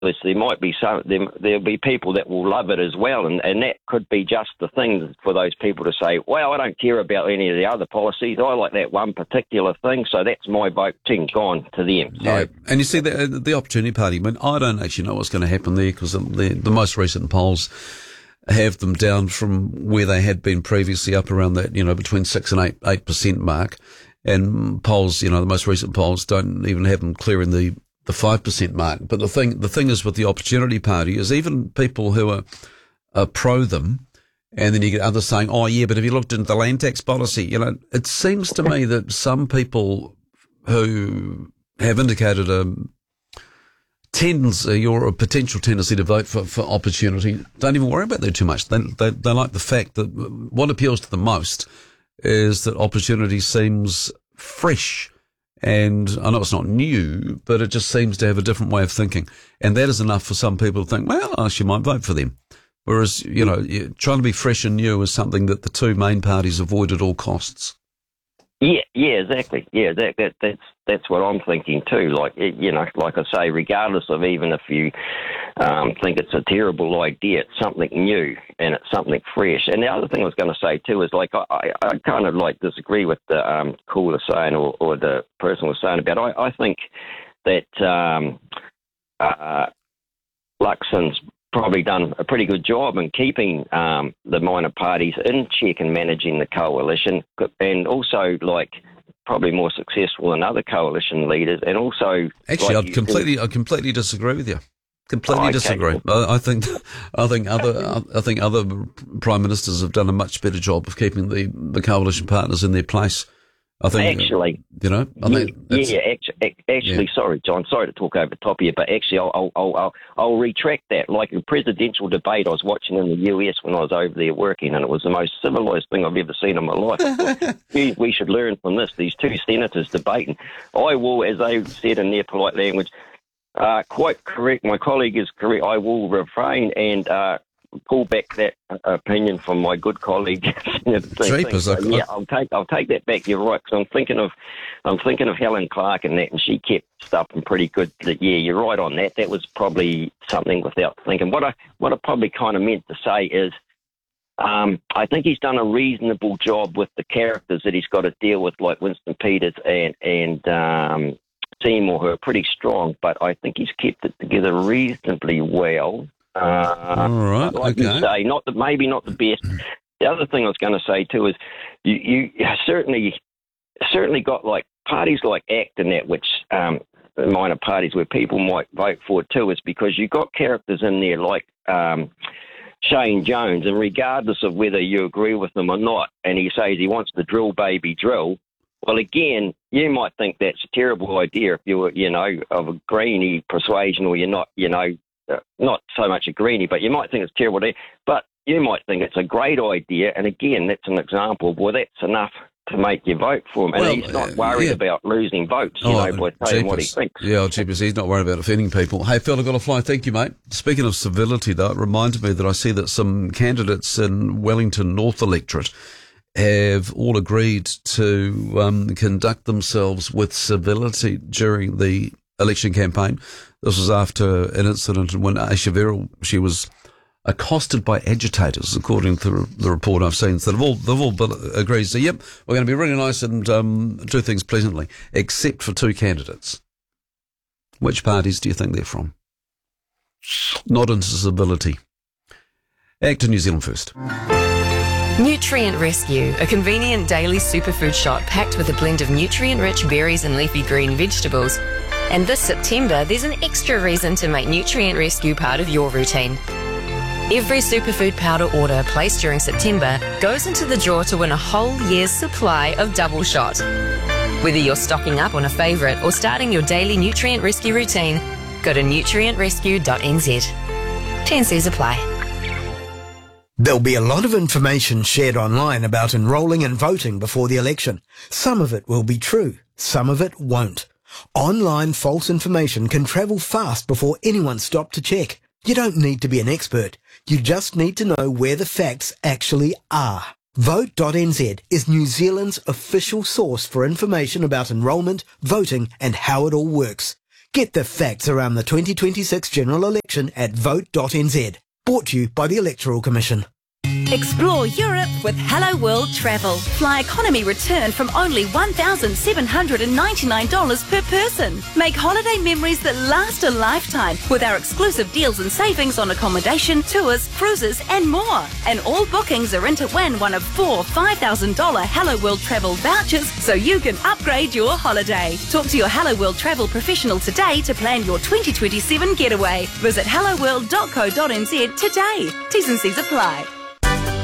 there might be there'll be people that will love it as well, and that could be just the thing for those people to say, well, I don't care about any of the other policies. I like that one particular thing, so that's my vote gone to them. So, yeah, and you see, the Opportunity Party, I mean, I don't actually know what's going to happen there because the most recent polls have them down from where they had been previously up around that, between 6 and 8% mark. And polls, the most recent polls don't even have them clearing the 5% mark. But the thing is with the Opportunity Party is even people who are pro them, and then you get others saying, oh yeah, but have you looked into the land tax policy? It seems to me that some people who have indicated a tendency or a potential tendency to vote for Opportunity don't even worry about that too much. They like the fact that what appeals to them most is that Opportunity seems fresh. And I know it's not new, but it just seems to have a different way of thinking. And that is enough for some people to think, well, I actually might vote for them. Whereas, trying to be fresh and new is something that the two main parties avoid at all costs. Yeah, exactly. Yeah, that's what I'm thinking too. Like, like I say, regardless of even if you think it's a terrible idea, it's something new and it's something fresh. And the other thing I was going to say too is, like, I kind of disagree with the caller saying or the person was saying about. I think that Luxon's probably done a pretty good job in keeping the minor parties in check and managing the coalition, and also probably more successful than other coalition leaders. And also, actually, I completely disagree with you. Completely disagree. I think other prime ministers have done a much better job of keeping the coalition partners in their place. I think actually, sorry, John, sorry to talk over top of you, but actually, I'll retract that. Like a presidential debate I was watching in the US when I was over there working, and it was the most civilized thing I've ever seen in my life. We should learn from this. These two senators debating. I will, as they said in their polite language, quite correct. My colleague is correct. I will refrain and pull back that opinion from my good colleague. I'll take that back. You're right, because I'm thinking of Helen Clark and that, and she kept stuff pretty good. Yeah, you're right on that. That was probably something without thinking. What I probably kind of meant to say is, I think he's done a reasonable job with the characters that he's got to deal with, like Winston Peters and Seymour, who are pretty strong. But I think he's kept it together reasonably well. All right, like you say, maybe not the best. The other thing I was going to say too is you certainly got like parties like ACT and that, which minor parties where people might vote for too, is because you got characters in there like Shane Jones, and regardless of whether you agree with him or not, and he says he wants the drill baby drill. Well, again, you might think that's a terrible idea if you were, of a Greenie persuasion, or you're not, not so much a Greenie, but you might think it's a terrible idea. But you might think it's a great idea, and again, that's an example of, well, that's enough to make you vote for him. And he's not worried about losing votes, by saying what he thinks. Yeah, cheapers, he's not worried about offending people. Hey, Phil, I've got to fly. Thank you, mate. Speaking of civility, though, it reminded me that I see that some candidates in Wellington North electorate have all agreed to conduct themselves with civility during the election campaign. This was after an incident when Aisha Verrill, she was accosted by agitators, according to the report I've seen. So they've all agreed. So, yep, we're going to be really nice and do things pleasantly, except for two candidates. Which parties do you think they're from? Not into civility. ACT New Zealand first. Nutrient Rescue, a convenient daily superfood shot packed with a blend of nutrient-rich berries and leafy green vegetables. And this September, there's an extra reason to make Nutrient Rescue part of your routine. Every superfood powder order placed during September goes into the draw to win a whole year's supply of Double Shot. Whether you're stocking up on a favourite or starting your daily Nutrient Rescue routine, go to nutrientrescue.nz. T&Cs apply. There'll be a lot of information shared online about enrolling and voting before the election. Some of it will be true, some of it won't. Online false information can travel fast before anyone stopped to check. You don't need to be an expert. You just need to know where the facts actually are. Vote.nz is New Zealand's official source for information about enrolment, voting and how it all works. Get the facts around the 2026 general election at vote.nz. Brought to you by the Electoral Commission. Explore Europe with Hello World Travel. Fly economy return from only $1,799 per person. Make holiday memories that last a lifetime with our exclusive deals and savings on accommodation, tours, cruises and more. And all bookings are in to win one of 4 $5,000 Hello World Travel vouchers so you can upgrade your holiday. Talk to your Hello World Travel professional today to plan your 2027 getaway. Visit helloworld.co.nz today. T's and C's apply.